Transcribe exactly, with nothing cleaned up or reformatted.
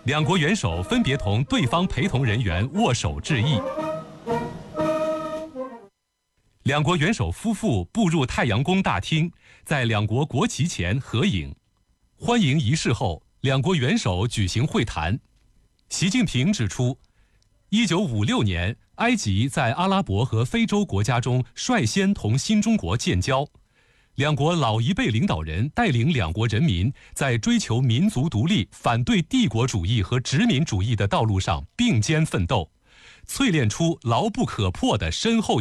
两国元首分别同对方陪同人员握手致意。两国元首夫妇步入太阳宫大厅，在两国国旗前合影。欢迎仪式后，两国元首举行会谈。习近平指出，一九五六年，埃及在阿拉伯和非洲国家中率先同新中国建交，两国老一辈领导人带领两国人民在追求民族独立、反对帝国主义和殖民主义的道路上并肩奋斗，淬炼出牢不可破的深厚